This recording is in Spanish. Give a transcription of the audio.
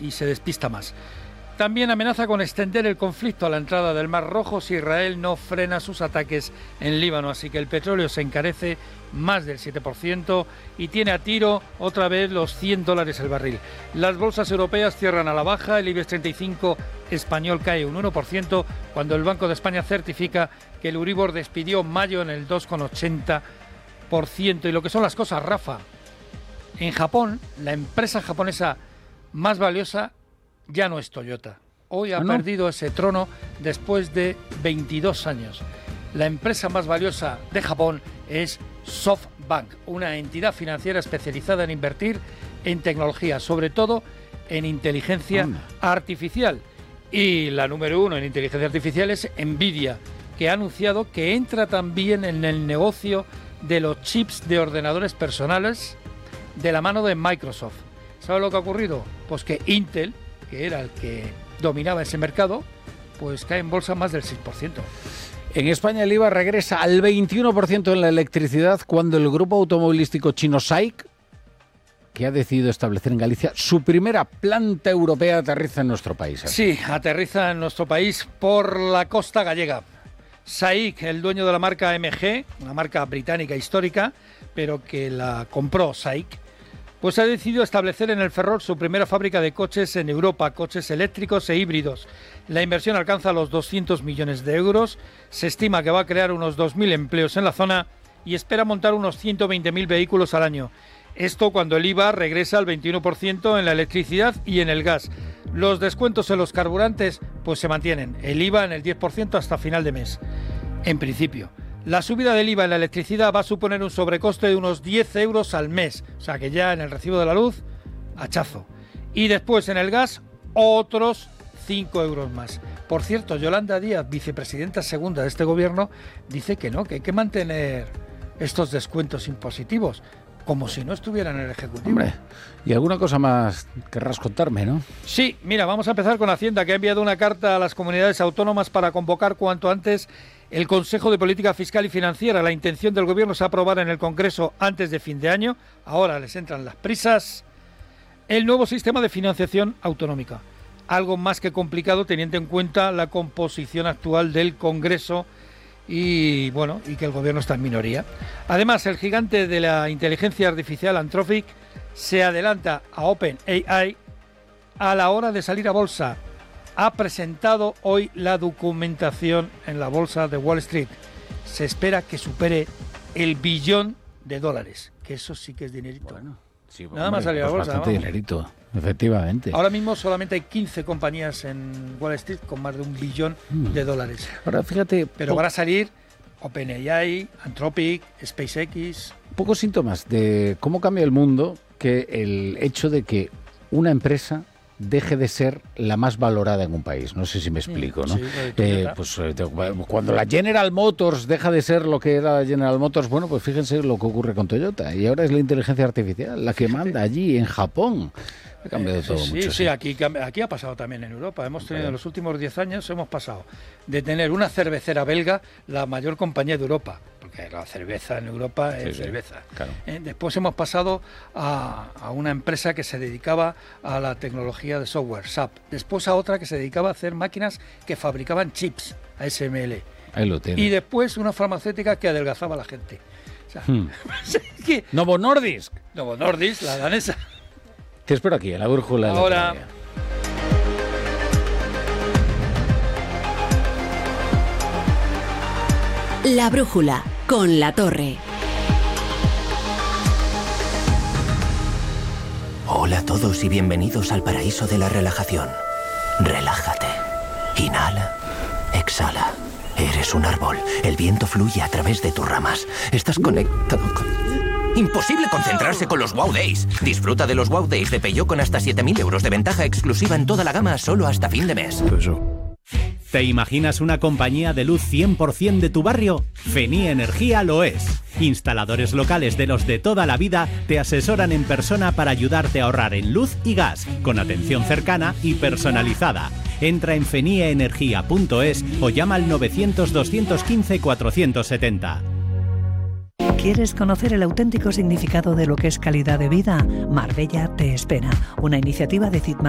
y se despista más. También amenaza con extender el conflicto a la entrada del Mar Rojo si Israel no frena sus ataques en Líbano. Así que el petróleo se encarece más del 7% y tiene a tiro otra vez los $100 el barril. Las bolsas europeas cierran a la baja, el IBEX 35 español cae un 1% cuando el Banco de España certifica que el Euribor despidió mayo en el 2,80%. Y lo que son las cosas, Rafa, en Japón, la empresa japonesa más valiosa ya no es Toyota. Hoy ha perdido ese trono después de 22 años. La empresa más valiosa de Japón es SoftBank, una entidad financiera especializada en invertir en tecnología, sobre todo en inteligencia artificial. Y la número 1 en inteligencia artificial es Nvidia, que ha anunciado que entra también en el negocio de los chips de ordenadores personales de la mano de Microsoft. ¿Sabe lo que ha ocurrido? Pues que Intel, que era el que dominaba ese mercado, pues cae en bolsa más del 6%. En España el IVA regresa al 21% en la electricidad cuando el grupo automovilístico chino SAIC, que ha decidido establecer en Galicia su primera planta europea, aterriza en nuestro país. Sí, aterriza en nuestro país por la costa gallega. SAIC, el dueño de la marca MG, una marca británica histórica, pero que la compró SAIC, pues ha decidido establecer en el Ferrol su primera fábrica de coches en Europa, coches eléctricos e híbridos. La inversión alcanza los 200 millones de euros, se estima que va a crear unos 2.000 empleos en la zona y espera montar unos 120.000 vehículos al año. Esto cuando el IVA regresa al 21% en la electricidad y en el gas. Los descuentos en los carburantes pues se mantienen, el IVA en el 10% hasta final de mes, en principio. La subida del IVA en la electricidad va a suponer un sobrecoste de unos 10 euros al mes, o sea que ya en el recibo de la luz, hachazo. Y después en el gas, otros 5 euros más. Por cierto, Yolanda Díaz, vicepresidenta segunda de este gobierno, dice que no, que hay que mantener estos descuentos impositivos, como si no estuvieran en el Ejecutivo. Hombre, y alguna cosa más querrás contarme, ¿no? Sí, mira, vamos a empezar con Hacienda, que ha enviado una carta a las comunidades autónomas para convocar cuanto antes el Consejo de Política Fiscal y Financiera. La intención del Gobierno es aprobar en el Congreso antes de fin de año. Ahora les entran las prisas. El nuevo sistema de financiación autonómica. Algo más que complicado teniendo en cuenta la composición actual del Congreso y que el Gobierno está en minoría. Además, el gigante de la inteligencia artificial Anthropic se adelanta a OpenAI a la hora de salir a bolsa. Ha presentado hoy la documentación en la bolsa de Wall Street. Se espera que supere el $1 billón, que eso sí que es dinerito. Bueno, sí, nada más salir a la bolsa. Bastante dinerito, efectivamente. Ahora mismo solamente hay 15 compañías en Wall Street con más de $1 billón. Ahora fíjate... Pero van a salir OpenAI, Anthropic, SpaceX... Pocos síntomas de cómo cambia el mundo que el hecho de que una empresa deje de ser la más valorada en un país. No sé si me explico, ¿no? Sí, cuando la General Motors deja de ser lo que era la General Motors, bueno, pues fíjense lo que ocurre con Toyota. Y ahora es la inteligencia artificial la que manda allí, en Japón. Ha cambiado todo mucho. Sí, aquí ha pasado también en Europa. Hemos tenido en los últimos 10 años, hemos pasado de tener una cervecera belga, la mayor compañía de Europa, porque la cerveza en Europa es cerveza. Claro. Después hemos pasado a una empresa que se dedicaba a la tecnología de software, SAP. Después a otra que se dedicaba a hacer máquinas que fabricaban chips, ASML. Ahí lo tiene. Y después una farmacéutica que adelgazaba a la gente. O sea, es que Novo Nordisk, la danesa. Te espero aquí, en la brújula. Ahora. La brújula, con La Torre. Hola a todos y bienvenidos al paraíso de la relajación. Relájate. Inhala. Exhala. Eres un árbol. El viento fluye a través de tus ramas. Estás conectado con... Imposible concentrarse con los Wow Days. Disfruta de los Wow Days de Peugeot con hasta 7.000 euros de ventaja exclusiva en toda la gama solo hasta fin de mes. ¿Te imaginas una compañía de luz 100% de tu barrio? Fenía Energía lo es. Instaladores locales de los de toda la vida te asesoran en persona para ayudarte a ahorrar en luz y gas, con atención cercana y personalizada. Entra en feniaenergia.es o llama al 900-215-470. ¿Quieres conocer el auténtico significado de lo que es calidad de vida? Marbella te espera. Una iniciativa de CITMAR